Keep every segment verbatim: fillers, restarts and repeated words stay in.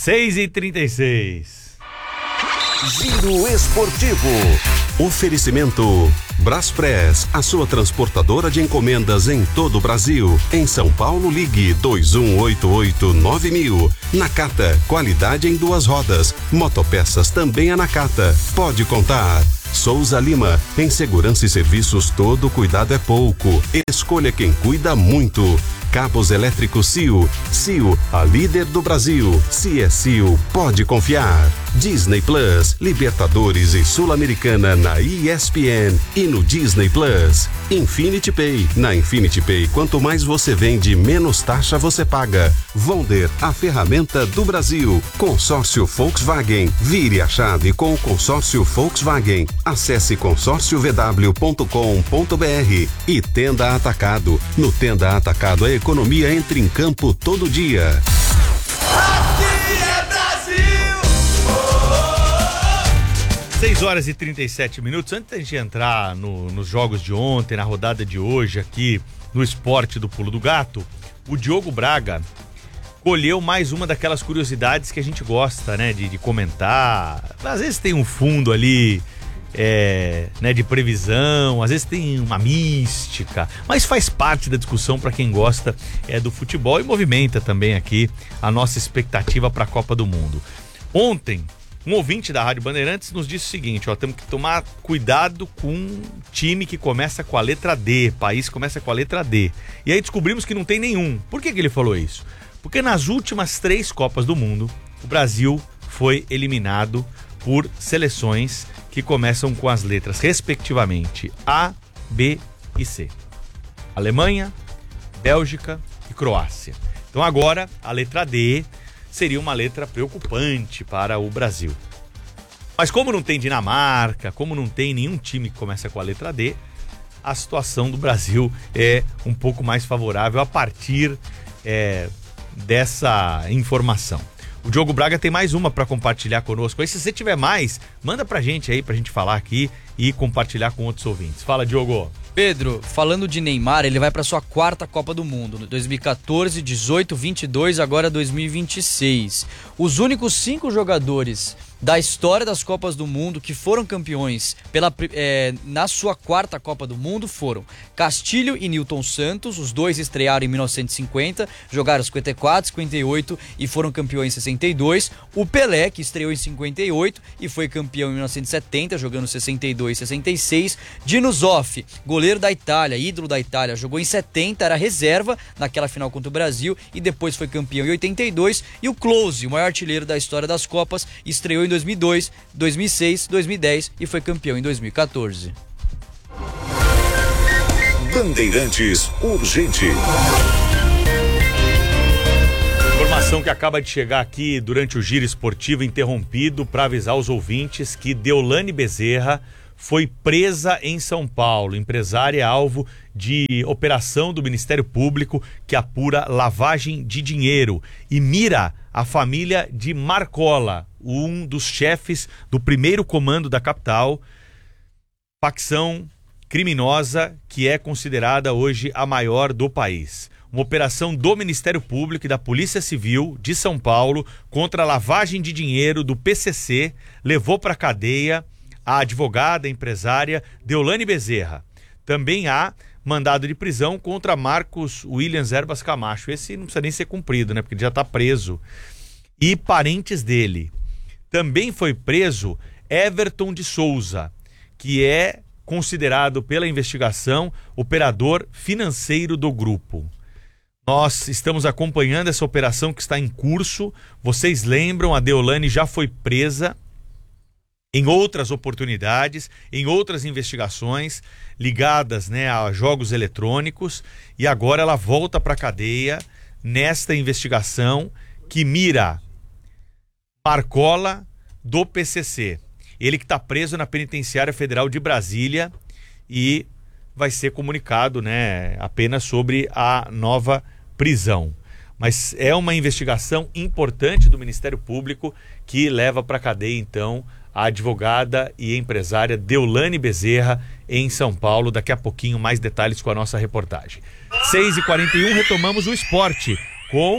seis e trinta e seis. Giro Esportivo. Oferecimento Braspress, a sua transportadora de encomendas em todo o Brasil. Em São Paulo, ligue dois um oito oito nove mil. Nakata, qualidade em duas rodas. Motopeças também a Nakata. Pode contar. Souza Lima, em segurança e serviços todo cuidado é pouco. Escolha quem cuida muito. Cabos elétricos C I O. C I O, a líder do Brasil. Se é C I O, pode confiar. Disney Plus, Libertadores e Sul-Americana na E S P N e no Disney Plus. Infinity Pay, na Infinity Pay, quanto mais você vende, menos taxa você paga. Vonder, a ferramenta do Brasil. Consórcio Volkswagen, vire a chave com o consórcio Volkswagen. Acesse consórcio v w ponto com ponto b r e Tenda Atacado. No Tenda Atacado a economia entra em campo todo dia. seis horas e trinta e sete minutos. Antes da gente entrar no, nos jogos de ontem, na rodada de hoje aqui no esporte do Pulo do Gato, o Diogo Braga colheu mais uma daquelas curiosidades que a gente gosta, né, de, de comentar. Às vezes tem um fundo ali, é, né, de previsão, às vezes tem uma mística, mas faz parte da discussão para quem gosta é, do futebol e movimenta também aqui a nossa expectativa para a Copa do Mundo. Ontem, um ouvinte da Rádio Bandeirantes nos disse o seguinte, ó, temos que tomar cuidado com um time que começa com a letra D, país que começa com a letra D. E aí descobrimos que não tem nenhum. Por que que ele falou isso? Porque nas últimas três Copas do Mundo, o Brasil foi eliminado por seleções que começam com as letras, respectivamente, A, B e C. Alemanha, Bélgica e Croácia. Então agora, a letra D seria uma letra preocupante para o Brasil. Mas como não tem Dinamarca, como não tem nenhum time que começa com a letra D, a situação do Brasil é um pouco mais favorável a partir é, dessa informação. O Diogo Braga tem mais uma para compartilhar conosco. Aí, se você tiver mais, manda pra gente aí, pra gente falar aqui e compartilhar com outros ouvintes. Fala, Diogo. Pedro, falando de Neymar, ele vai para sua quarta Copa do Mundo, dois mil e quatorze, dezoito, vinte e dois, agora dois mil e vinte e seis. Os únicos cinco jogadores da história das Copas do Mundo que foram campeões pela, é, na sua quarta Copa do Mundo foram Castilho e Nilton Santos. Os dois estrearam em mil novecentos e cinquenta, jogaram cinquenta e quatro, cinquenta e oito e foram campeões em sessenta e dois. O Pelé, que estreou em cinquenta e oito e foi campeão em mil novecentos e setenta, jogando sessenta e dois e sessenta e seis. Dino Zoff, goleiro da Itália, ídolo da Itália, jogou em setenta, era reserva naquela final contra o Brasil e depois foi campeão em oitenta e dois. E o Klose, o maior artilheiro da história das Copas, estreou em dois mil e dois, dois mil e seis, dois mil e dez e foi campeão em dois mil e quatorze. Bandeirantes Urgente. Informação que acaba de chegar aqui durante o giro esportivo interrompido para avisar os ouvintes que Deolane Bezerra foi presa em São Paulo. Empresária é alvo de operação do Ministério Público que apura lavagem de dinheiro e mira a família de Marcola, um dos chefes do primeiro comando da capital, facção criminosa que é considerada hoje a maior do país. Uma operação do Ministério Público e da Polícia Civil de São Paulo contra a lavagem de dinheiro do P C C levou para a cadeia a advogada, empresária Deolane Bezerra. Também há mandado de prisão contra Marcos Williams Erbas Camacho. Esse não precisa nem ser cumprido, né? Porque ele já está preso. E parentes dele. Também foi preso Everton de Souza, que é considerado pela investigação operador financeiro do grupo. Nós estamos acompanhando essa operação que está em curso. Vocês lembram, a Deolane já foi presa em outras oportunidades, em outras investigações ligadas, né, a jogos eletrônicos, e agora ela volta para a cadeia nesta investigação que mira Marcola do P C C. Ele que está preso na Penitenciária Federal de Brasília e vai ser comunicado, né, apenas sobre a nova prisão. Mas é uma investigação importante do Ministério Público que leva para a cadeia, então, a advogada e empresária Deolane Bezerra em São Paulo. Daqui a pouquinho mais detalhes com a nossa reportagem. seis e quarenta e um, retomamos o esporte com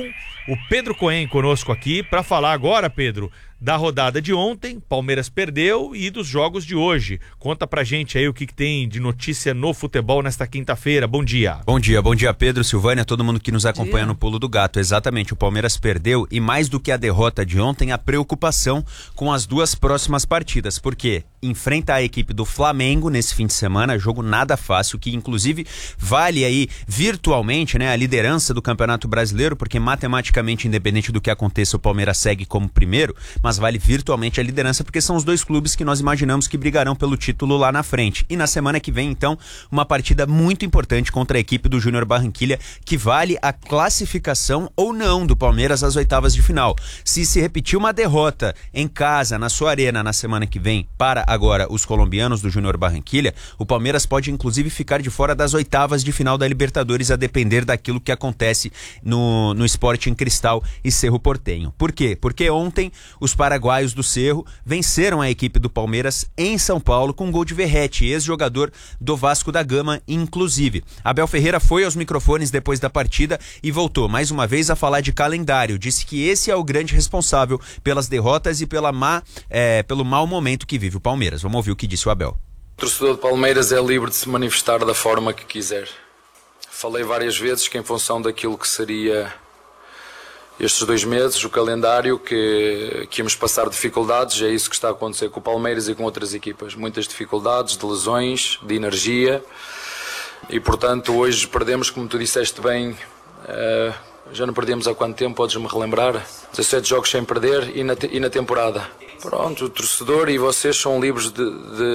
o Pedro Cohen conosco aqui para falar agora, Pedro, da rodada de ontem. Palmeiras perdeu e dos jogos de hoje. Conta pra gente aí o que, que tem de notícia no futebol nesta quinta-feira. Bom dia. Bom dia, bom dia Pedro, Silvânia, todo mundo que nos acompanha no Pulo do Gato. Exatamente, o Palmeiras perdeu e mais do que a derrota de ontem, a preocupação com as duas próximas partidas, porque enfrenta a equipe do Flamengo nesse fim de semana, jogo nada fácil, que inclusive vale aí virtualmente, né, a liderança do Campeonato Brasileiro, porque matematicamente, independente do que aconteça, o Palmeiras segue como primeiro, mas vale virtualmente a liderança porque são os dois clubes que nós imaginamos que brigarão pelo título lá na frente. E na semana que vem, então, uma partida muito importante contra a equipe do Júnior Barranquilla, que vale a classificação ou não do Palmeiras às oitavas de final. Se se repetir uma derrota em casa, na sua arena, na semana que vem, para agora os colombianos do Júnior Barranquilla, o Palmeiras pode inclusive ficar de fora das oitavas de final da Libertadores, a depender daquilo que acontece no, no Sporting Cristal e Cerro Porteño. Por quê? Porque ontem os paraguaios do Cerro venceram a equipe do Palmeiras em São Paulo com um gol de Verratti, ex-jogador do Vasco da Gama, inclusive. Abel Ferreira foi aos microfones depois da partida e voltou mais uma vez a falar de calendário. Disse que esse é o grande responsável pelas derrotas e pela má, é, pelo mau momento que vive o Palmeiras. Vamos ouvir o que disse o Abel. O torcedor do Palmeiras é livre de se manifestar da forma que quiser. Falei várias vezes que em função daquilo que seria estes dois meses, o calendário, que, que íamos passar dificuldades, é isso que está a acontecer com o Palmeiras e com outras equipas. Muitas dificuldades, de lesões, de energia, e portanto hoje perdemos, como tu disseste bem, uh, já não perdemos há quanto tempo, podes-me relembrar? dezassete jogos sem perder e na, e na temporada. Pronto, o torcedor e vocês são livres de,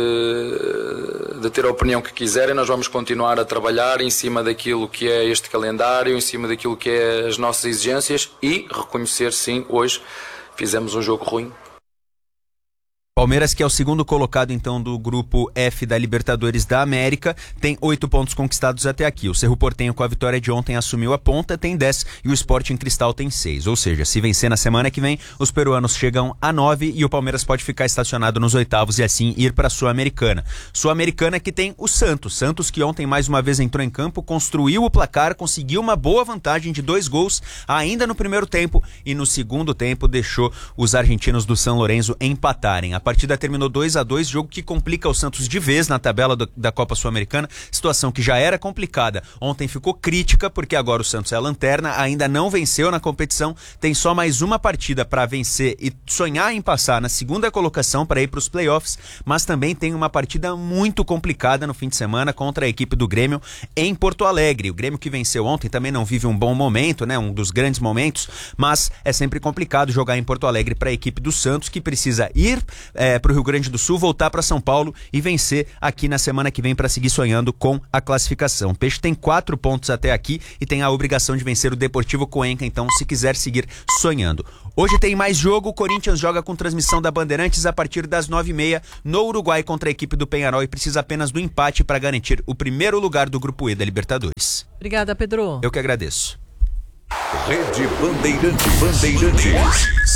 de, de ter a opinião que quiserem. Nós vamos continuar a trabalhar em cima daquilo que é este calendário, em cima daquilo que é as nossas exigências e reconhecer, sim, hoje fizemos um jogo ruim. Palmeiras, que é o segundo colocado então do grupo F da Libertadores da América, tem oito pontos conquistados até aqui. O Cerro Porteño, com a vitória de ontem, assumiu a ponta, tem dez, e o Sporting Cristal tem seis. Ou seja, se vencer na semana que vem, os peruanos chegam a nove e o Palmeiras pode ficar estacionado nos oitavos e assim ir para a Sul-Americana. Sul-Americana que tem o Santos. Santos que ontem mais uma vez entrou em campo, construiu o placar, conseguiu uma boa vantagem de dois gols ainda no primeiro tempo e no segundo tempo deixou os argentinos do São Lourenço empatarem. A partida terminou dois a dois, jogo que complica o Santos de vez na tabela do, da Copa Sul-Americana, situação que já era complicada. Ontem ficou crítica, porque agora o Santos é a lanterna, ainda não venceu na competição, tem só mais uma partida para vencer e sonhar em passar na segunda colocação para ir para os playoffs, mas também tem uma partida muito complicada no fim de semana contra a equipe do Grêmio em Porto Alegre. O Grêmio que venceu ontem também não vive um bom momento, né, um dos grandes momentos, mas é sempre complicado jogar em Porto Alegre para a equipe do Santos, que precisa ir É, para o Rio Grande do Sul, voltar para São Paulo e vencer aqui na semana que vem para seguir sonhando com a classificação. O Peixe tem quatro pontos até aqui e tem a obrigação de vencer o Deportivo Cuenca, então, se quiser seguir sonhando. Hoje tem mais jogo, o Corinthians joga com transmissão da Bandeirantes a partir das nove e meia no Uruguai contra a equipe do Peñarol e precisa apenas do empate para garantir o primeiro lugar do Grupo E da Libertadores. Obrigada, Pedro. Eu que agradeço. Rede Bandeirantes. Bandeirantes.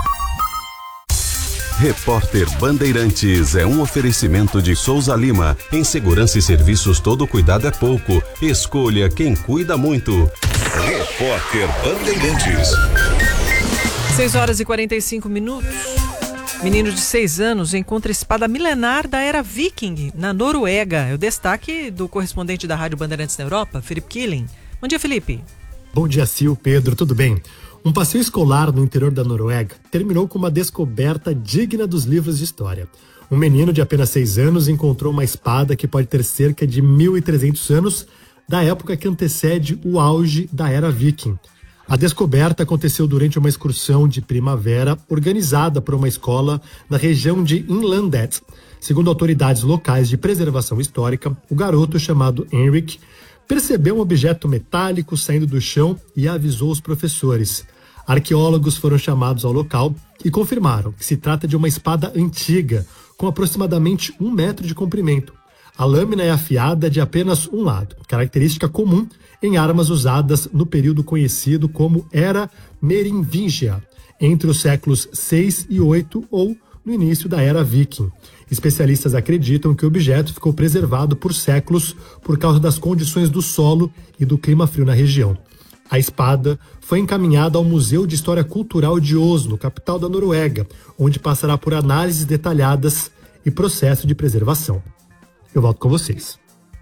Repórter Bandeirantes é um oferecimento de Souza Lima. Em segurança e serviços, todo cuidado é pouco. Escolha quem cuida muito. Repórter Bandeirantes. seis horas e quarenta e cinco minutos. Menino de seis anos encontra espada milenar da era viking na Noruega. É o destaque do correspondente da Rádio Bandeirantes na Europa, Felipe Killing. Bom dia, Felipe. Bom dia, Sil, Pedro, tudo bem? Um passeio escolar no interior da Noruega terminou com uma descoberta digna dos livros de história. Um menino de apenas seis anos encontrou uma espada que pode ter cerca de mil e trezentos anos, da época que antecede o auge da era viking. A descoberta aconteceu durante uma excursão de primavera organizada por uma escola na região de Innlandet. Segundo autoridades locais de preservação histórica, o garoto, chamado Henrik, percebeu um objeto metálico saindo do chão e avisou os professores. Arqueólogos foram chamados ao local e confirmaram que se trata de uma espada antiga, com aproximadamente um metro de comprimento. A lâmina é afiada de apenas um lado, característica comum em armas usadas no período conhecido como Era Merovingia, entre os séculos seis e oito ou no início da Era Viking. Especialistas acreditam que o objeto ficou preservado por séculos por causa das condições do solo e do clima frio na região. A espada foi encaminhada ao Museu de História Cultural de Oslo, capital da Noruega, onde passará por análises detalhadas e processo de preservação. Eu volto com vocês.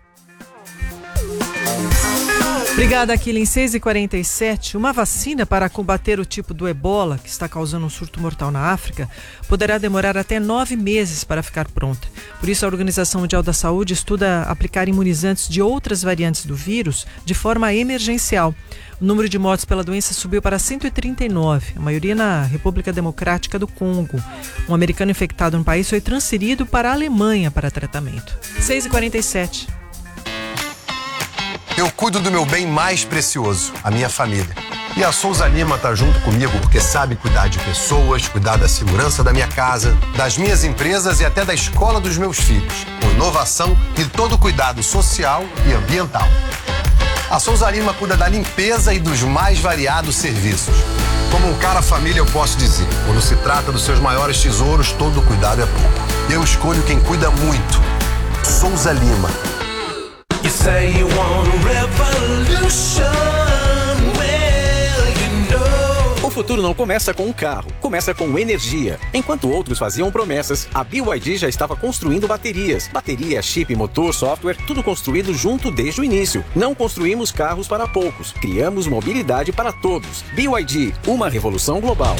Obrigada, Aquila. Em seis e quarenta e sete, uma vacina para combater o tipo do ebola, que está causando um surto mortal na África, poderá demorar até nove meses para ficar pronta. Por isso, a Organização Mundial da Saúde estuda aplicar imunizantes de outras variantes do vírus de forma emergencial. O número de mortes pela doença subiu para cento e trinta e nove, a maioria na República Democrática do Congo. Um americano infectado no país foi transferido para a Alemanha para tratamento. seis e quarenta e sete. Eu cuido do meu bem mais precioso, a minha família. E a Souza Lima tá junto comigo porque sabe cuidar de pessoas, cuidar da segurança da minha casa, das minhas empresas e até da escola dos meus filhos, com inovação e todo o cuidado social e ambiental. A Souza Lima cuida da limpeza e dos mais variados serviços. Como um cara família, eu posso dizer, quando se trata dos seus maiores tesouros, todo cuidado é pouco. Eu escolho quem cuida muito. Souza Lima. You say you want a revolution, well, you know. O futuro não começa com um carro, começa com energia. Enquanto outros faziam promessas, a B Y D já estava construindo baterias. Bateria, chip, motor, software, tudo construído junto desde o início. Não construímos carros para poucos, criamos mobilidade para todos. B Y D, uma revolução global.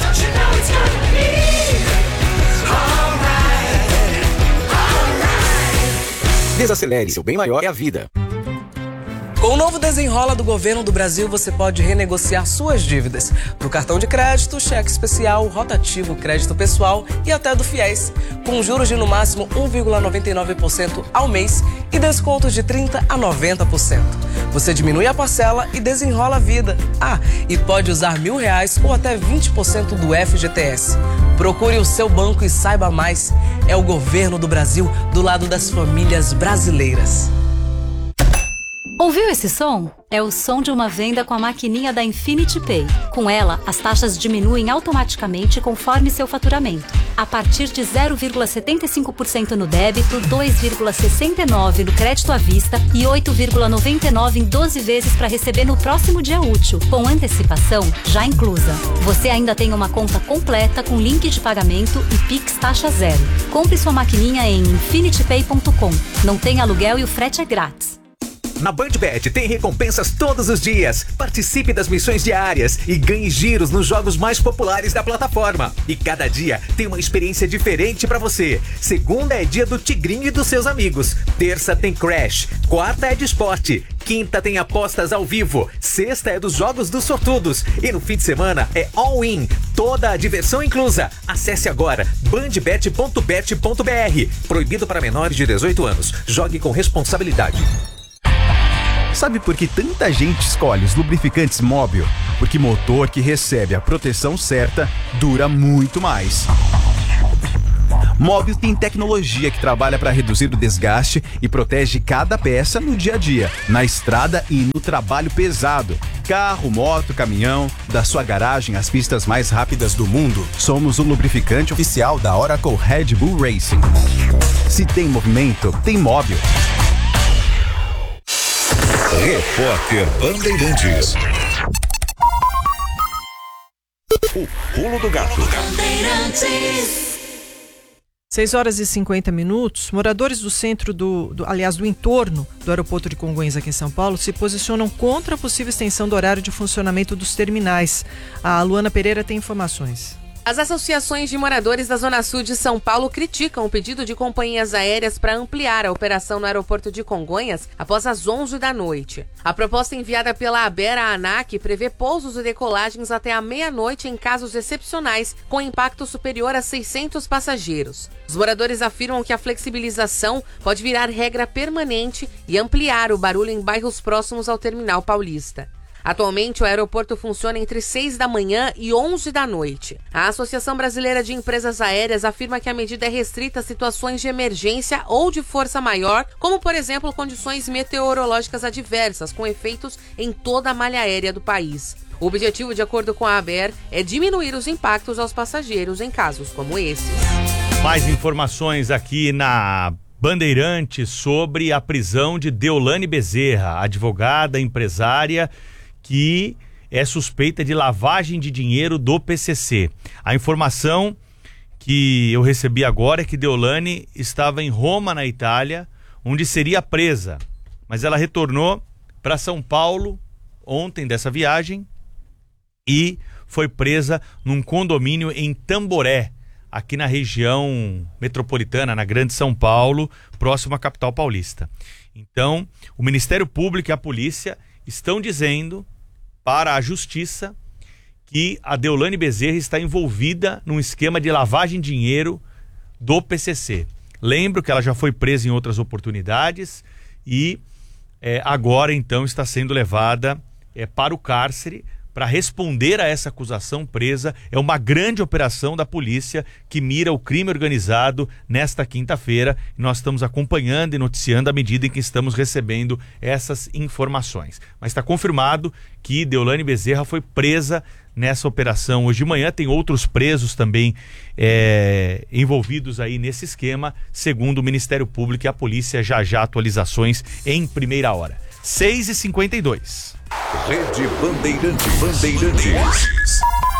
Desacelere, seu bem maior é a vida. Com o novo Desenrola do Governo do Brasil, você pode renegociar suas dívidas do cartão de crédito, cheque especial, rotativo, crédito pessoal e até do FIES, com juros de no máximo um vírgula noventa e nove por cento ao mês e descontos de trinta por cento a noventa por cento. Você diminui a parcela e desenrola a vida. Ah, e pode usar mil reais ou até vinte por cento do F G T S. Procure o seu banco e saiba mais. É o Governo do Brasil do lado das famílias brasileiras. Ouviu esse som? É o som de uma venda com a maquininha da Infinity Pay. Com ela, as taxas diminuem automaticamente conforme seu faturamento. A partir de zero vírgula setenta e cinco por cento no débito, dois vírgula sessenta e nove por cento no crédito à vista e oito vírgula noventa e nove por cento em doze vezes para receber no próximo dia útil, com antecipação já inclusa. Você ainda tem uma conta completa com link de pagamento e Pix taxa zero. Compre sua maquininha em infinity pay ponto com. Não tem aluguel e o frete é grátis. Na BandBet tem recompensas todos os dias. Participe das missões diárias e ganhe giros nos jogos mais populares da plataforma. E cada dia tem uma experiência diferente pra você. Segunda é dia do Tigrinho e dos seus amigos. Terça tem Crash. Quarta é de esporte. Quinta tem apostas ao vivo. Sexta é dos jogos dos sortudos. E no fim de semana é all-in. Toda a diversão inclusa. Acesse agora bandbet ponto bet ponto br. Proibido para menores de dezoito anos. Jogue com responsabilidade. Sabe por que tanta gente escolhe os lubrificantes Móbil? Porque motor que recebe a proteção certa dura muito mais. Móbil tem tecnologia que trabalha para reduzir o desgaste e protege cada peça no dia a dia, na estrada e no trabalho pesado. Carro, moto, caminhão, da sua garagem às pistas mais rápidas do mundo. Somos o lubrificante oficial da Oracle Red Bull Racing. Se tem movimento, tem Móbil. Repórter Bandeirantes. O pulo do gato. seis horas e cinquenta minutos. Moradores do centro do, do, aliás, do entorno do aeroporto de Congonhas aqui em São Paulo se posicionam contra a possível extensão do horário de funcionamento dos terminais. A Luana Pereira tem informações. As associações de moradores da Zona Sul de São Paulo criticam o pedido de companhias aéreas para ampliar a operação no aeroporto de Congonhas após as onze da noite. A proposta enviada pela ABER à ANAC prevê pousos e decolagens até a meia-noite em casos excepcionais, com impacto superior a seiscentos passageiros. Os moradores afirmam que a flexibilização pode virar regra permanente e ampliar o barulho em bairros próximos ao Terminal Paulista. Atualmente, o aeroporto funciona entre seis da manhã e onze da noite. A Associação Brasileira de Empresas Aéreas afirma que a medida é restrita a situações de emergência ou de força maior, como, por exemplo, condições meteorológicas adversas, com efeitos em toda a malha aérea do país. O objetivo, de acordo com a ABER, é diminuir os impactos aos passageiros em casos como esses. Mais informações aqui na Bandeirantes sobre a prisão de Deolane Bezerra, advogada, empresária, que é suspeita de lavagem de dinheiro do P C C. A informação que eu recebi agora é que Deolane estava em Roma, na Itália, onde seria presa, mas ela retornou para São Paulo ontem dessa viagem e foi presa num condomínio em Tamboré, aqui na região metropolitana, na Grande São Paulo, próximo à capital paulista. Então, o Ministério Público e a polícia estão dizendo para a Justiça que a Deolane Bezerra está envolvida num esquema de lavagem de dinheiro do P C C. Lembro que ela já foi presa em outras oportunidades e é, agora então está sendo levada é, para o cárcere para responder a essa acusação presa. É uma grande operação da polícia que mira o crime organizado nesta quinta-feira. Nós estamos acompanhando e noticiando à medida em que estamos recebendo essas informações. Mas está confirmado que Deolane Bezerra foi presa nessa operação hoje de manhã. Tem outros presos também é, envolvidos aí nesse esquema, segundo o Ministério Público e a polícia. Já já atualizações em primeira hora. seis e cinquenta e dois. Rede Bandeirantes. Bandeirantes.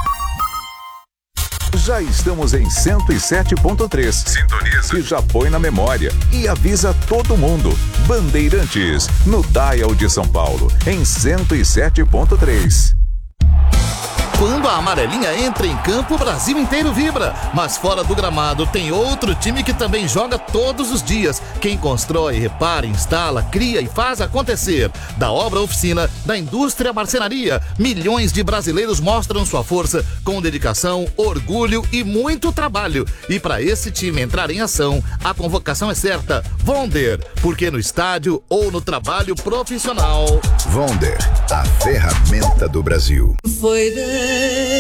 Já estamos em cento e sete ponto três. Sintoniza. Que já põe na memória e avisa todo mundo. Bandeirantes, no Dial de São Paulo, em cento e sete ponto três. Quando a amarelinha entra em campo, o Brasil inteiro vibra. Mas fora do gramado tem outro time que também joga todos os dias. Quem constrói, repara, instala, cria e faz acontecer. Da obra à oficina, da indústria à marcenaria, milhões de brasileiros mostram sua força com dedicação, orgulho e muito trabalho. E para esse time entrar em ação, a convocação é certa. Vonder, porque no estádio ou no trabalho profissional. Vonder, a ferramenta do Brasil. Foi Deus.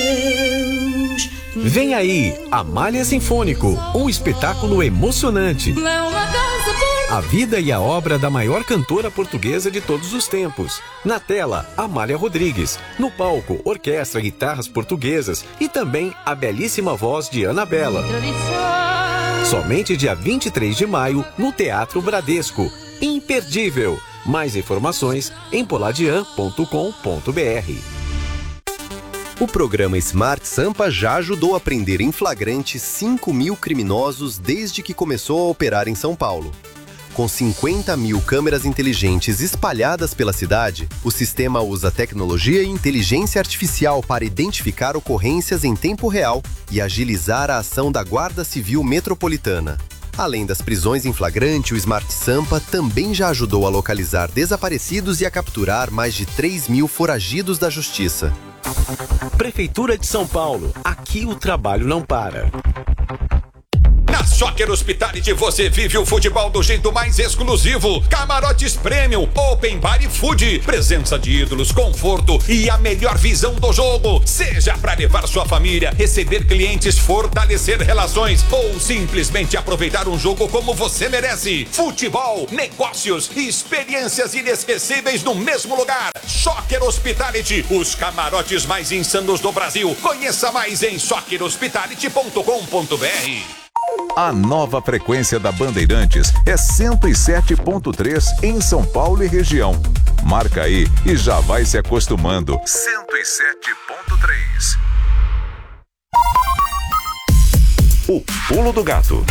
Vem aí, Amália Sinfônico, um espetáculo emocionante. A vida e a obra da maior cantora portuguesa de todos os tempos. Na tela, Amália Rodrigues. No palco, orquestra, guitarras portuguesas e também a belíssima voz de Anabela. Somente dia vinte e três de maio, no Teatro Bradesco. Imperdível! Mais informações em poladian ponto com ponto br. O programa Smart Sampa já ajudou a prender em flagrante cinco mil criminosos desde que começou a operar em São Paulo. Com cinquenta mil câmeras inteligentes espalhadas pela cidade, o sistema usa tecnologia e inteligência artificial para identificar ocorrências em tempo real e agilizar a ação da Guarda Civil Metropolitana. Além das prisões em flagrante, o Smart Sampa também já ajudou a localizar desaparecidos e a capturar mais de três mil foragidos da justiça. Prefeitura de São Paulo, aqui o trabalho não para. Na Soccer Hospitality você vive o futebol do jeito mais exclusivo. Camarotes Premium, Open Bar e Food. Presença de ídolos, conforto e a melhor visão do jogo. Seja para levar sua família, receber clientes, fortalecer relações ou simplesmente aproveitar um jogo como você merece. Futebol, negócios e experiências inesquecíveis no mesmo lugar. Soccer Hospitality, os camarotes mais insanos do Brasil. Conheça mais em soccer hospitality ponto com ponto br. A nova frequência da Bandeirantes é cento e sete ponto três em São Paulo e região. Marca aí e já vai se acostumando. cento e sete ponto três. O Pulo do Gato.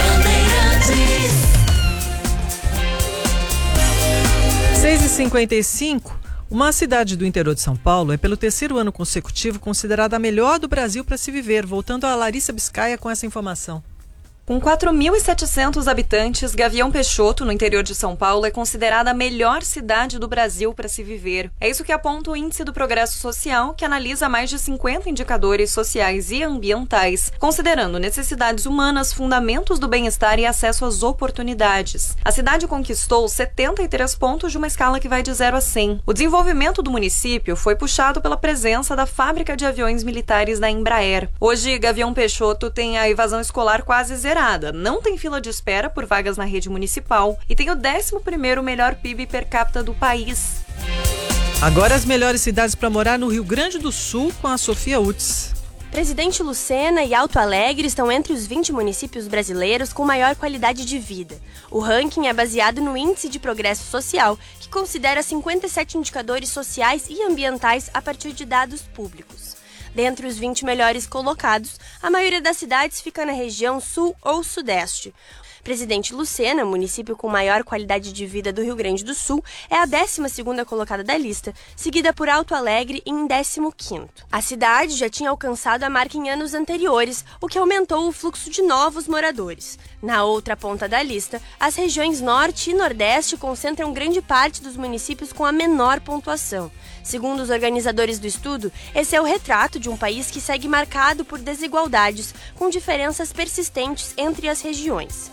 seis e cinquenta e cinco. Uma cidade do interior de São Paulo é pelo terceiro ano consecutivo considerada a melhor do Brasil para se viver. Voltando a Larissa Biscaia com essa informação. Com quatro mil e setecentos habitantes, Gavião Peixoto, no interior de São Paulo, é considerada a melhor cidade do Brasil para se viver. É isso que aponta o Índice do Progresso Social, que analisa mais de cinquenta indicadores sociais e ambientais, considerando necessidades humanas, fundamentos do bem-estar e acesso às oportunidades. A cidade conquistou setenta e três pontos de uma escala que vai de zero a cem. O desenvolvimento do município foi puxado pela presença da fábrica de aviões militares da Embraer. Hoje, Gavião Peixoto tem a evasão escolar quase zerada. Não tem fila de espera por vagas na rede municipal e tem o décimo primeiro melhor P I B per capita do país. Agora as melhores cidades para morar no Rio Grande do Sul com a Sofia Utz. Presidente Lucena e Alto Alegre estão entre os vinte municípios brasileiros com maior qualidade de vida. O ranking é baseado no Índice de Progresso Social, que considera cinquenta e sete indicadores sociais e ambientais a partir de dados públicos. Dentre os vinte melhores colocados, a maioria das cidades fica na região sul ou sudeste. Presidente Lucena, município com maior qualidade de vida do Rio Grande do Sul, é a décima segunda colocada da lista, seguida por Alto Alegre em décimo quinto. A cidade já tinha alcançado a marca em anos anteriores, o que aumentou o fluxo de novos moradores. Na outra ponta da lista, as regiões Norte e Nordeste concentram grande parte dos municípios com a menor pontuação. Segundo os organizadores do estudo, esse é o retrato de um país que segue marcado por desigualdades, com diferenças persistentes entre as regiões.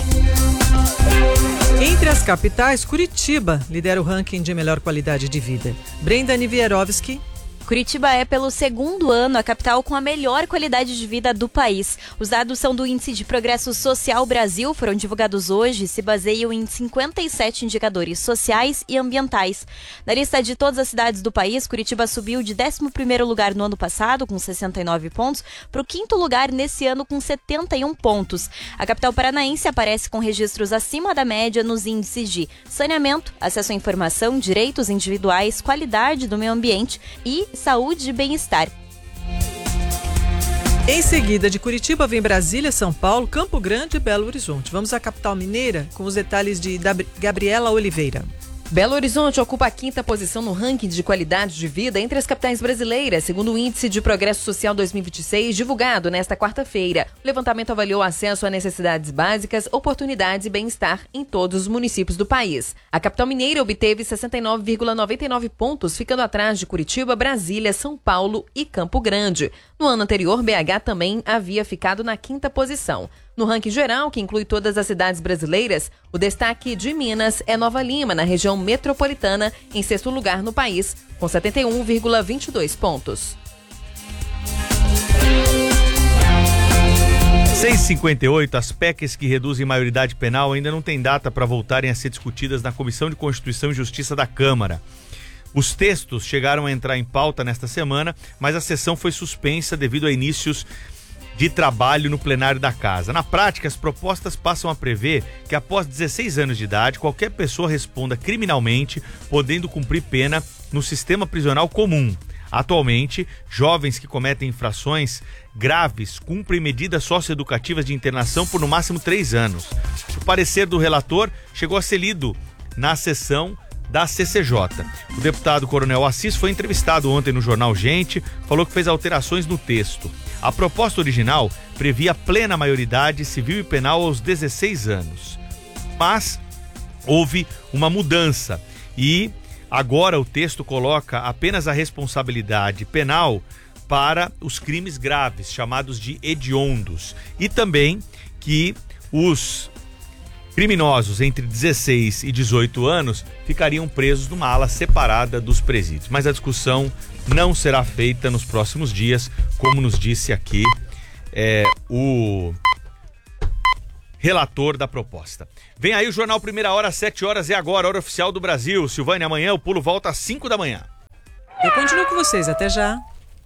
Entre as capitais, Curitiba lidera o ranking de melhor qualidade de vida. Brenda Nivierovski. Curitiba é, pelo segundo ano, a capital com a melhor qualidade de vida do país. Os dados são do Índice de Progresso Social Brasil, foram divulgados hoje e se baseiam em cinquenta e sete indicadores sociais e ambientais. Na lista de todas as cidades do país, Curitiba subiu de décimo primeiro lugar no ano passado, com sessenta e nove pontos, para o quinto lugar nesse ano, com setenta e um pontos. A capital paranaense aparece com registros acima da média nos índices de saneamento, acesso à informação, direitos individuais, qualidade do meio ambiente e saúde e bem-estar. Em seguida de Curitiba vem Brasília, São Paulo, Campo Grande e Belo Horizonte. Vamos à capital mineira com os detalhes de Gabriela Oliveira. Belo Horizonte ocupa a quinta posição no ranking de qualidade de vida entre as capitais brasileiras, segundo o Índice de Progresso Social dois mil e vinte e seis, divulgado nesta quarta-feira. O levantamento avaliou acesso a necessidades básicas, oportunidades e bem-estar em todos os municípios do país. A capital mineira obteve sessenta e nove vírgula noventa e nove pontos, ficando atrás de Curitiba, Brasília, São Paulo e Campo Grande. No ano anterior, B H também havia ficado na quinta posição. No ranking geral, que inclui todas as cidades brasileiras, o destaque de Minas é Nova Lima, na região metropolitana, em sexto lugar no país, com setenta e um vírgula vinte e dois pontos. seis e cinquenta e oito, as P E Cs que reduzem maioridade penal ainda não têm data para voltarem a ser discutidas na Comissão de Constituição e Justiça da Câmara. Os textos chegaram a entrar em pauta nesta semana, mas a sessão foi suspensa devido a inícios de trabalho no plenário da casa. Na prática, as propostas passam a prever que após dezesseis anos de idade, qualquer pessoa responda criminalmente, podendo cumprir pena no sistema prisional comum. Atualmente, jovens que cometem infrações graves cumprem medidas socioeducativas de internação por no máximo três anos. O parecer do relator chegou a ser lido na sessão da C C J. O deputado Coronel Assis foi entrevistado ontem no jornal Gente, falou que fez alterações no texto. A proposta original previa plena maioridade civil e penal aos dezesseis anos. Mas houve uma mudança e agora o texto coloca apenas a responsabilidade penal para os crimes graves, chamados de hediondos, e também que os criminosos entre dezesseis e dezoito anos ficariam presos numa ala separada dos presídios. Mas a discussão não será feita nos próximos dias, como nos disse aqui é, o relator da proposta. Vem aí o Jornal Primeira Hora, às sete horas, é agora, hora oficial do Brasil. Silvânia, amanhã o pulo volta às cinco da manhã. Eu continuo com vocês, até já.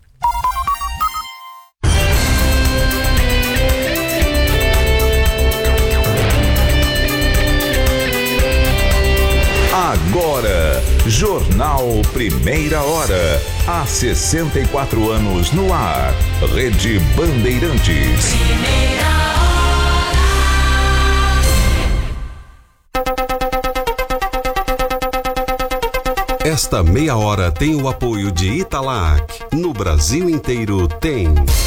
Agora, Jornal Primeira Hora. Há sessenta e quatro anos no ar. Rede Bandeirantes. Esta meia hora tem o apoio de Italac. No Brasil inteiro tem.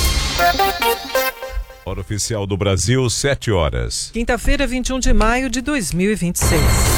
Hora oficial do Brasil, sete horas. Quinta-feira, vinte e um de maio de dois mil e vinte e seis.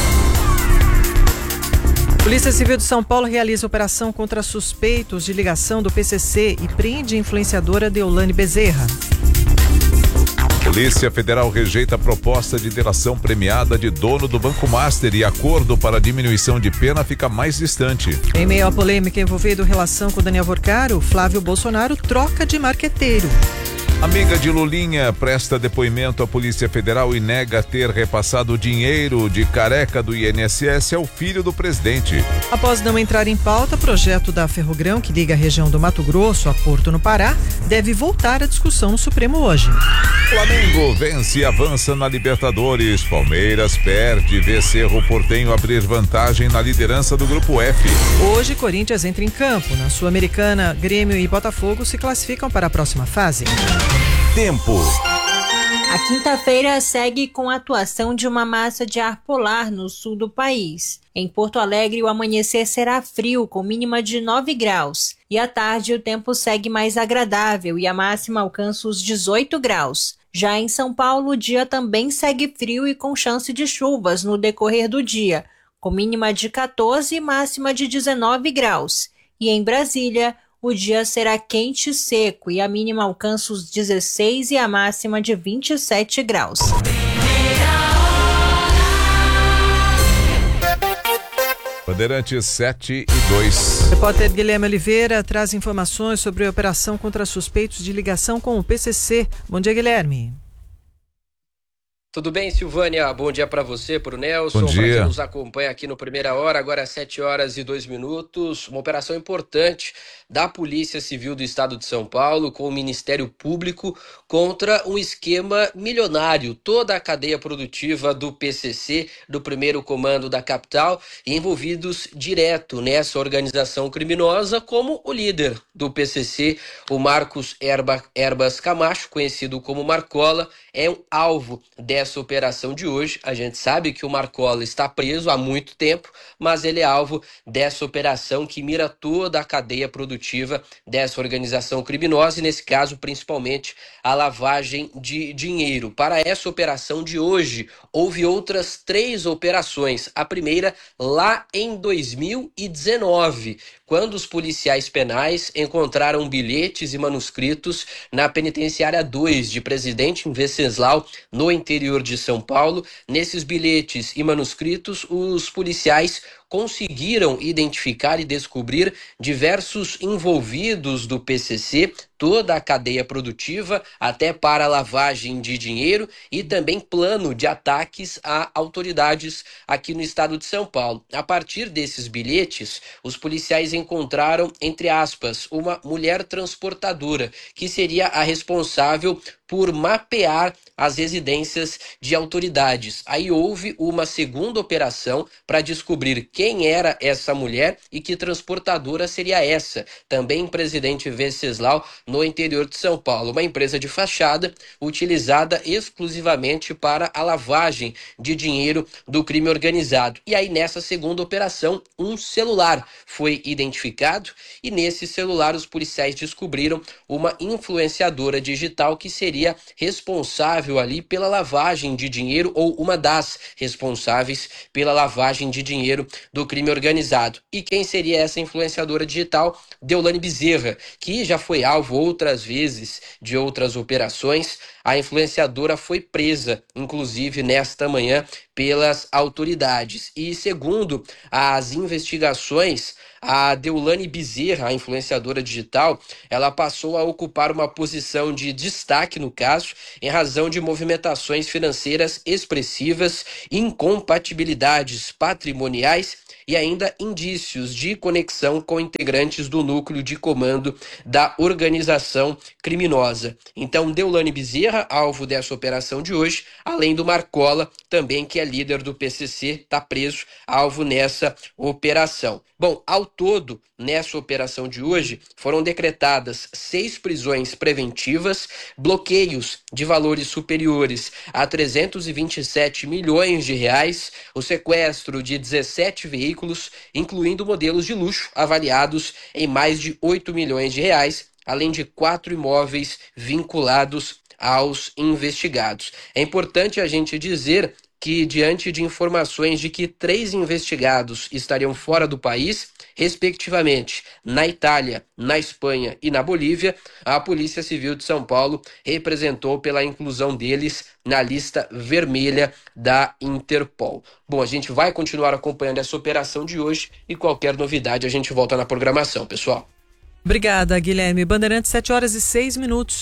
Polícia Civil de São Paulo realiza operação contra suspeitos de ligação do P C C e prende influenciadora Deolane Bezerra. Polícia Federal rejeita a proposta de delação premiada de dono do Banco Master e acordo para diminuição de pena fica mais distante. Em meio à polêmica envolvendo relação com Daniel Vorcaro, Flávio Bolsonaro troca de marqueteiro. Amiga de Lulinha presta depoimento à Polícia Federal e nega ter repassado o dinheiro de careca do I N S S ao filho do presidente. Após não entrar em pauta, projeto da Ferrogrão, que liga a região do Mato Grosso a Porto no Pará, deve voltar à discussão no Supremo hoje. Flamengo vence e avança na Libertadores. Palmeiras perde e vê Cerro Porteño abrir vantagem na liderança do Grupo F. Hoje, Corinthians entra em campo. Na Sul-Americana, Grêmio e Botafogo se classificam para a próxima fase. Tempo. A quinta-feira segue com a atuação de uma massa de ar polar no sul do país. Em Porto Alegre, o amanhecer será frio, com mínima de nove graus. E à tarde, o tempo segue mais agradável e a máxima alcança os dezoito graus. Já em São Paulo, o dia também segue frio e com chance de chuvas no decorrer do dia, com mínima de quatorze e máxima de dezenove graus. E em Brasília, o dia será quente e seco e a mínima alcança os dezesseis e a máxima de vinte e sete graus. Bandeirantes sete e dois. O repórter Guilherme Oliveira traz informações sobre a operação contra suspeitos de ligação com o P C C. Bom dia, Guilherme. Tudo bem, Silvânia? Bom dia para você, para o Nelson, para quem nos acompanha aqui no Primeira Hora, agora às sete horas e dois minutos. Uma operação importante da Polícia Civil do Estado de São Paulo com o Ministério Público contra um esquema milionário, toda a cadeia produtiva do P C C, do primeiro comando da capital, envolvidos direto nessa organização criminosa, como o líder do P C C, o Marcos Erba, Erbas Camacho, conhecido como Marcola, é um alvo dessa operação de hoje. A gente sabe que o Marcola está preso há muito tempo, mas ele é alvo dessa operação que mira toda a cadeia produtiva dessa organização criminosa e, nesse caso, principalmente a lavagem de dinheiro. Para essa operação de hoje, houve outras três operações. A primeira lá em dois mil e dezenove, quando os policiais penais encontraram bilhetes e manuscritos na penitenciária dois de Presidente Venceslau, no interior de São Paulo. Nesses bilhetes e manuscritos, os policiais conseguiram identificar e descobrir diversos envolvidos do P C C, toda a cadeia produtiva, até para lavagem de dinheiro e também plano de ataques a autoridades aqui no estado de São Paulo. A partir desses bilhetes, os policiais encontraram, entre aspas, uma mulher transportadora, que seria a responsável por mapear as residências de autoridades. Aí houve uma segunda operação para descobrir quem era essa mulher e que transportadora seria essa, também em Presidente Venceslau, no interior de São Paulo. Uma empresa de fachada utilizada exclusivamente para a lavagem de dinheiro do crime organizado. E aí, nessa segunda operação, um celular foi identificado e nesse celular os policiais descobriram uma influenciadora digital que seria responsável ali pela lavagem de dinheiro, ou uma das responsáveis pela lavagem de dinheiro do crime organizado. E quem seria essa influenciadora digital? Deolane Bezerra, que já foi alvo outras vezes de outras operações. A influenciadora foi presa, inclusive nesta manhã, pelas autoridades. E segundo as investigações, a Deolane Bezerra, a influenciadora digital, ela passou a ocupar uma posição de destaque no caso, em razão de movimentações financeiras expressivas, incompatibilidades patrimoniais e ainda indícios de conexão com integrantes do núcleo de comando da organização criminosa. Então, Deolane Bezerra, alvo dessa operação de hoje, além do Marcola, também que é líder do P C C, está preso, alvo nessa operação. Bom, ao todo, nessa operação de hoje, foram decretadas seis prisões preventivas, bloqueios de valores superiores a trezentos e vinte e sete milhões de reais, o sequestro de dezessete veículos, incluindo modelos de luxo avaliados em mais de oito milhões de reais, além de quatro imóveis vinculados aos investigados. É importante a gente dizer que, diante de informações de que três investigados estariam fora do país, respectivamente na Itália, na Espanha e na Bolívia, a Polícia Civil de São Paulo representou pela inclusão deles na lista vermelha da Interpol. Bom, a gente vai continuar acompanhando essa operação de hoje e qualquer novidade a gente volta na programação, pessoal. Obrigada, Guilherme. Bandeirantes, sete horas e seis minutos.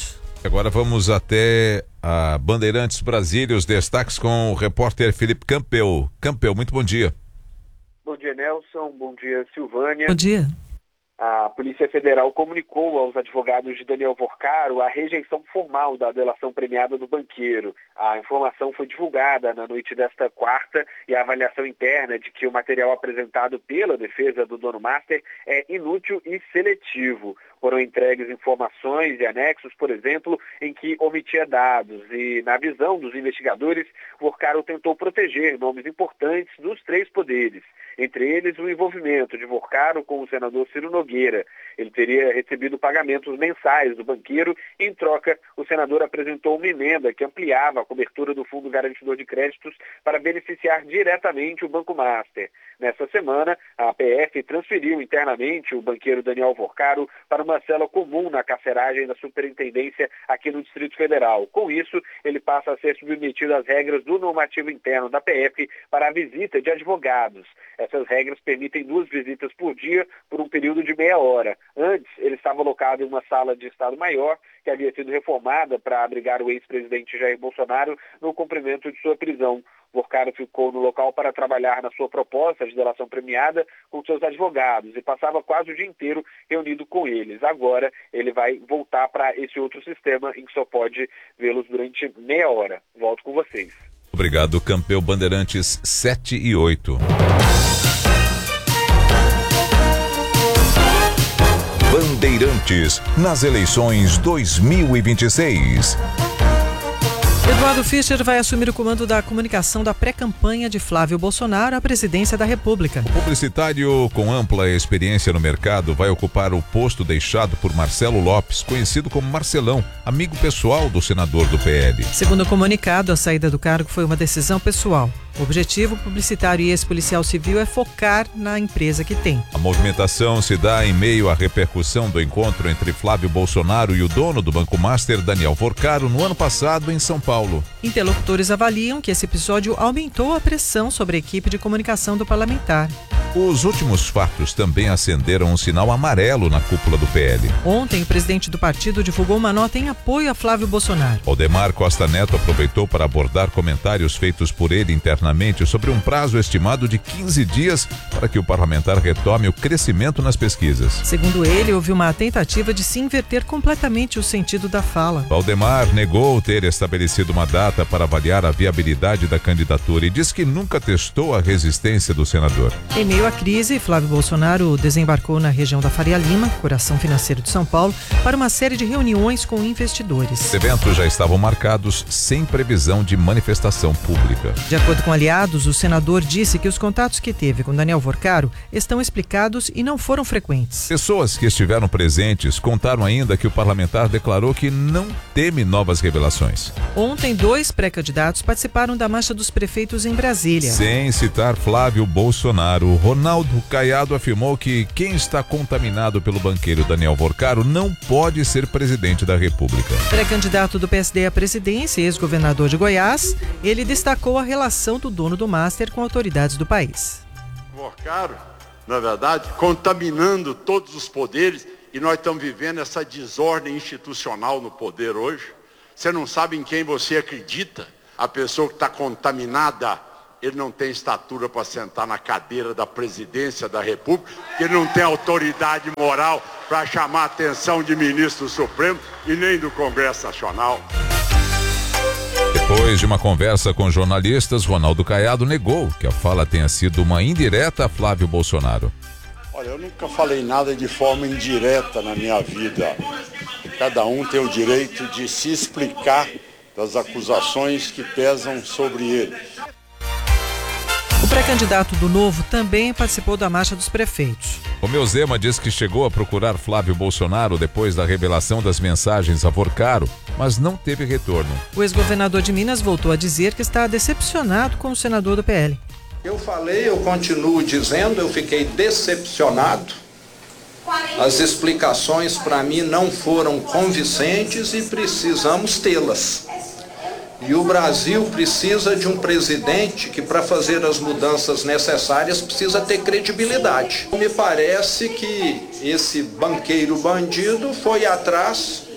Agora vamos até a Bandeirantes Brasília, os destaques com o repórter Felipe Campeu. Campeu, muito bom dia. Bom dia, Nelson. Bom dia, Silvânia. Bom dia. A Polícia Federal comunicou aos advogados de Daniel Vorcaro a rejeição formal da delação premiada do banqueiro. A informação foi divulgada na noite desta quarta e a avaliação interna de que o material apresentado pela defesa do dono master é inútil e seletivo. Foram entregues informações e anexos, por exemplo, em que omitia dados e, na visão dos investigadores, Vorcaro tentou proteger nomes importantes dos três poderes. Entre eles, o envolvimento de Vorcaro com o senador Ciro Nogueira. Ele teria recebido pagamentos mensais do banqueiro e, em troca, o senador apresentou uma emenda que ampliava a cobertura do Fundo Garantidor de Créditos para beneficiar diretamente o Banco Master. Nessa semana, a P F transferiu internamente o banqueiro Daniel Vorcaro para uma cela comum na carceragem da superintendência aqui no Distrito Federal. Com isso, ele passa a ser submetido às regras do normativo interno da P F para a visita de advogados. Essas regras permitem duas visitas por dia por um período de meia hora. Antes, ele estava alocado em uma sala de Estado-Maior que havia sido reformada para abrigar o ex-presidente Jair Bolsonaro no cumprimento de sua prisão. Vorcaro ficou no local para trabalhar na sua proposta de delação premiada com seus advogados e passava quase o dia inteiro reunido com eles. Agora, ele vai voltar para esse outro sistema em que só pode vê-los durante meia hora. Volto com vocês. Obrigado, Campeu. Bandeirantes sete e oito. Bandeirantes nas eleições dois mil e vinte e seis. Eduardo Fischer vai assumir o comando da comunicação da pré-campanha de Flávio Bolsonaro à presidência da República. O publicitário com ampla experiência no mercado vai ocupar o posto deixado por Marcelo Lopes, conhecido como Marcelão, amigo pessoal do senador do P L. Segundo o comunicado, a saída do cargo foi uma decisão pessoal. O objetivo publicitário e ex-policial civil é focar na empresa que tem. A movimentação se dá em meio à repercussão do encontro entre Flávio Bolsonaro e o dono do Banco Master, Daniel Vorcaro, no ano passado em São Paulo. Interlocutores avaliam que esse episódio aumentou a pressão sobre a equipe de comunicação do parlamentar. Os últimos fatos também acenderam um sinal amarelo na cúpula do P L. Ontem, o presidente do partido divulgou uma nota em apoio a Flávio Bolsonaro. Aldemar Costa Neto aproveitou para abordar comentários feitos por ele internamente sobre um prazo estimado de quinze dias para que o parlamentar retome o crescimento nas pesquisas. Segundo ele, houve uma tentativa de se inverter completamente o sentido da fala. Aldemar negou ter estabelecido uma data para avaliar a viabilidade da candidatura e diz que nunca testou a resistência do senador. Em meio à crise, Flávio Bolsonaro desembarcou na região da Faria Lima, coração financeiro de São Paulo, para uma série de reuniões com investidores. Os eventos já estavam marcados sem previsão de manifestação pública. De acordo com aliados, o senador disse que os contatos que teve com Daniel Vorcaro estão explicados e não foram frequentes. Pessoas que estiveram presentes contaram ainda que o parlamentar declarou que não teme novas revelações. Ontem, dois pré-candidatos participaram da Marcha dos Prefeitos em Brasília. Sem citar Flávio Bolsonaro, Ronaldo Caiado afirmou que quem está contaminado pelo banqueiro Daniel Vorcaro não pode ser presidente da República. Pré-candidato do P S D à presidência e ex-governador de Goiás, ele destacou a relação do dono do Master com autoridades do país. Vorcaro, na verdade, contaminando todos os poderes, e nós estamos vivendo essa desordem institucional no poder hoje. Você não sabe em quem você acredita. A pessoa que está contaminada, ele não tem estatura para sentar na cadeira da presidência da República, ele não tem autoridade moral para chamar a atenção de ministro supremo e nem do Congresso Nacional. Depois de uma conversa com jornalistas, Ronaldo Caiado negou que a fala tenha sido uma indireta a Flávio Bolsonaro. Olha, eu nunca falei nada de forma indireta na minha vida. Cada um tem o direito de se explicar das acusações que pesam sobre ele. O pré-candidato do Novo também participou da Marcha dos Prefeitos. Romeu Zema diz que chegou a procurar Flávio Bolsonaro depois da revelação das mensagens a Vorcaro, mas não teve retorno. O ex-governador de Minas voltou a dizer que está decepcionado com o senador do P L. Eu falei, eu continuo dizendo, eu fiquei decepcionado. As explicações para mim não foram convincentes e precisamos tê-las. E o Brasil precisa de um presidente que, para fazer as mudanças necessárias, precisa ter credibilidade. Me parece que esse banqueiro bandido foi atrás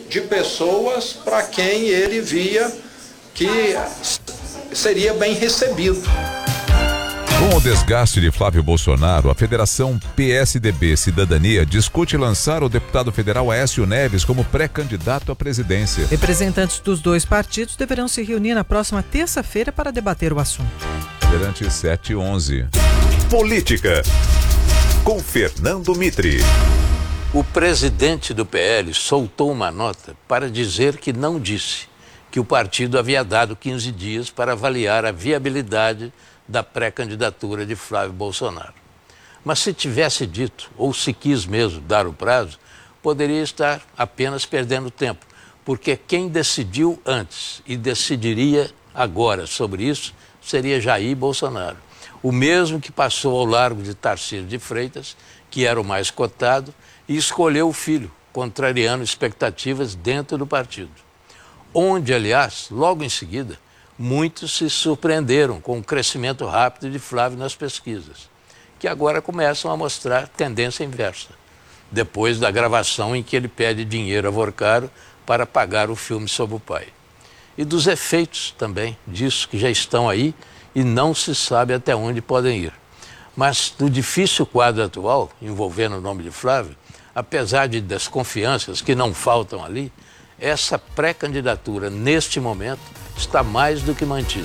de pessoas para quem ele via que seria bem recebido. Com o desgaste de Flávio Bolsonaro, a Federação P S D B Cidadania discute lançar o deputado federal Aécio Neves como pré-candidato à presidência. Representantes dos dois partidos deverão se reunir na próxima terça-feira para debater o assunto. Durante sete e onze. Política, com Fernando Mitre. O presidente do P L soltou uma nota para dizer que não disse que o partido havia dado quinze dias para avaliar a viabilidade da pré-candidatura de Flávio Bolsonaro. Mas se tivesse dito, ou se quis mesmo dar o prazo, poderia estar apenas perdendo tempo, porque quem decidiu antes e decidiria agora sobre isso seria Jair Bolsonaro, o mesmo que passou ao largo de Tarcísio de Freitas, que era o mais cotado, e escolheu o filho, contrariando expectativas dentro do partido. Onde, aliás, logo em seguida, muitos se surpreenderam com o crescimento rápido de Flávio nas pesquisas, que agora começam a mostrar tendência inversa, depois da gravação em que ele pede dinheiro a Vorcaro para pagar o filme sobre o pai. E dos efeitos também disso que já estão aí e não se sabe até onde podem ir. Mas no difícil quadro atual, envolvendo o nome de Flávio, apesar de desconfianças que não faltam ali, essa pré-candidatura, neste momento, está mais do que mantida.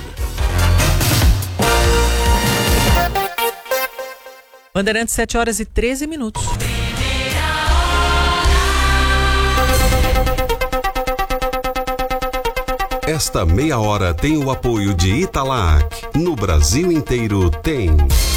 Bandeirantes, sete horas e treze minutos. Esta meia hora tem o apoio de Italac. No Brasil inteiro tem.